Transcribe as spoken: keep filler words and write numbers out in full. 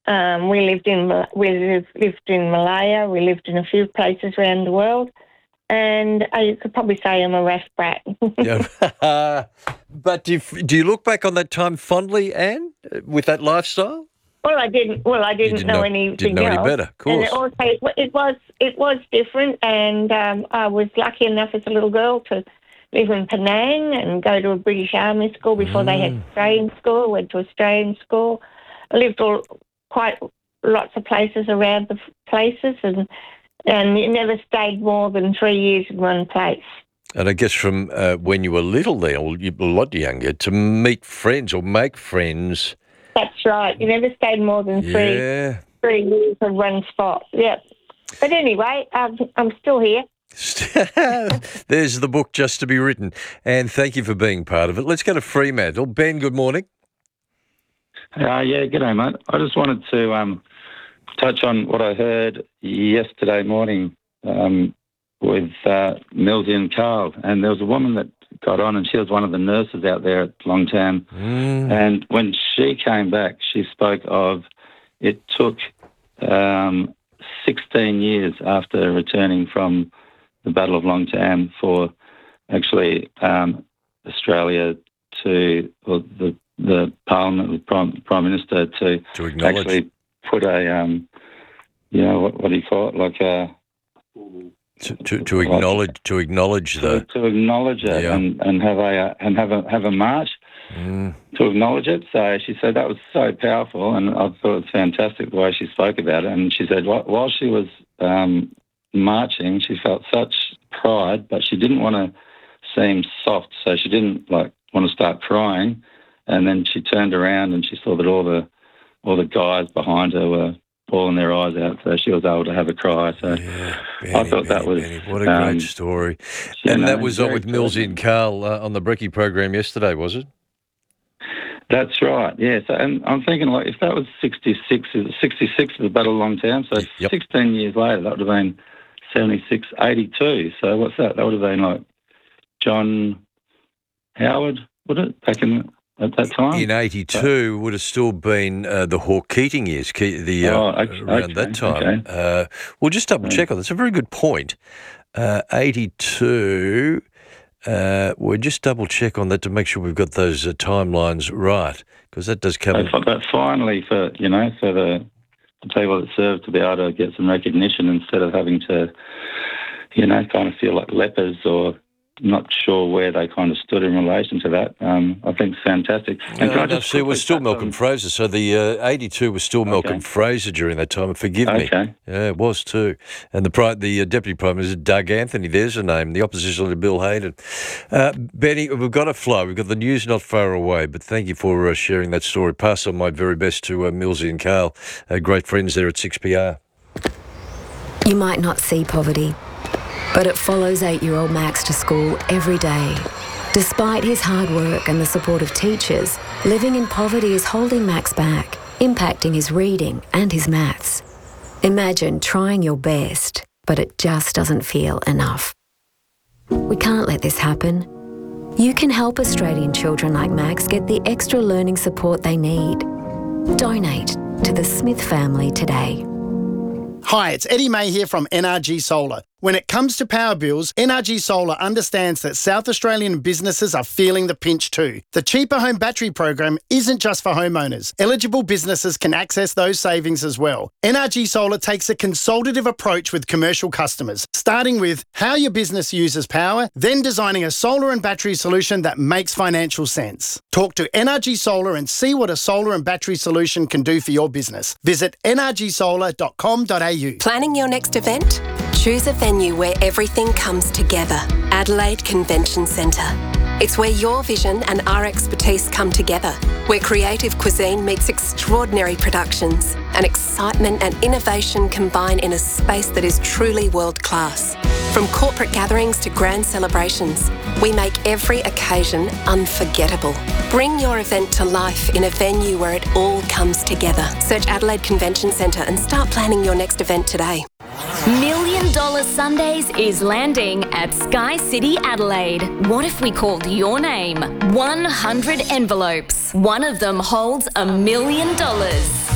Um, we lived in we lived, lived in Malaya. We lived in a few places around the world, and I could probably say I'm a rough brat. Yeah. But do you, do you look back on that time fondly, Anne, with that lifestyle? Well, I didn't. Well, I didn't, didn't know, know- anything didn't know any else. better, of course. And it also it was it was different, and um, I was lucky enough as a little girl to live in Penang and go to a British Army school before they had Australian school. Went to Australian school. I lived all quite lots of places around the places, and and you never stayed more than three years in one place. And I guess from uh, when you were little there, or you a lot younger, to meet friends or make friends. That's right. You never stayed more than three Yeah. three years in one spot. Yeah. But anyway, um, I'm still here. There's the book just to be written. And thank you for being part of it. Let's go to Fremantle. Ben, good morning. Uh, yeah, g'day, mate. I just wanted to um, touch on what I heard yesterday morning um, with uh, Millsy and Carl. And there was a woman that got on, and she was one of the nurses out there at Longtown. Mm. And when she came back, she spoke of it took um, sixteen years after returning from the Battle of Longtown for actually um, Australia to, or the the Parliament, the Prime, Prime Minister to, To acknowledge. actually put a, um, you know, what, what do you call it, like a... To, to, to acknowledge to acknowledge to, the to acknowledge it Yeah. and, and have a and have a have a march mm, to acknowledge it. So she said that was so powerful, and I thought it was fantastic the way she spoke about it. And she said wh- while she was um, marching, she felt such pride, but she didn't want to seem soft, so she didn't like want to start crying. And then she turned around and she saw that all the all the guys behind her were bawling their eyes out, so she was able to have a cry. So yeah, I Benny, thought that Benny, was Benny. What a um, great story. you And know, that was on very with Millsy and Carl uh, on the Brekkie program yesterday, was it? That's right, yeah. So, and I'm thinking, like, if that was sixty-six, sixty-six of the Battle of Longtown, so Yep. sixteen years later, that would have been seventy-six, eighty-two. So what's that? That would have been like John Howard, would it, back in at that time? In eighty-two would have still been uh, the Hawke Keating years, Ke- the uh, Oh, okay, around okay, that time. okay. Uh, we'll just double check on that. It's a very good point. Uh, eighty-two. Uh, we'll just double check on that to make sure we've got those uh, timelines right, because that does come. But, but finally, for you know, for the, the people that serve to be able to get some recognition instead of having to, you know, kind of feel like lepers or not sure where they kind of stood in relation to that. Um, I think it's fantastic. And can I Uh, no, just see, it was quickly still touch Malcolm on- Fraser. So the uh, eighty-two was still Malcolm Fraser during that time. Forgive me. Okay. Yeah, it was too. And the pri- the uh, Deputy Prime Minister, Doug Anthony, there's a name, the opposition leader, Bill Hayden. Uh, Benny, we've got to flow. We've got the news not far away, but thank you for uh, sharing that story. Pass on my very best to uh, Millsy and Carl, uh, great friends there at six P R. You might not see poverty, but it follows eight-year-old Max to school every day. Despite his hard work and the support of teachers, living in poverty is holding Max back, impacting his reading and his maths. Imagine trying your best, but it just doesn't feel enough. We can't let this happen. You can help Australian children like Max get the extra learning support they need. Donate to the Smith family today. Hi, it's Eddie May here from N R G Solar. When it comes to power bills, N R G Solar understands that South Australian businesses are feeling the pinch too. The Cheaper Home Battery program isn't just for homeowners. Eligible businesses can access those savings as well. N R G Solar takes a consultative approach with commercial customers, starting with how your business uses power, then designing a solar and battery solution that makes financial sense. Talk to N R G Solar and see what a solar and battery solution can do for your business. Visit n r g solar dot com dot a u. Planning your next event? Choose a venue where everything comes together. Adelaide Convention Centre. It's where your vision and our expertise come together, where creative cuisine meets extraordinary productions, and excitement and innovation combine in a space that is truly world-class. From corporate gatherings to grand celebrations, we make every occasion unforgettable. Bring your event to life in a venue where it all comes together. Search Adelaide Convention Centre and start planning your next event today. Million Dollar Sundays is landing at Sky City Adelaide. What if we called your name? one hundred envelopes. One of them holds a million dollars.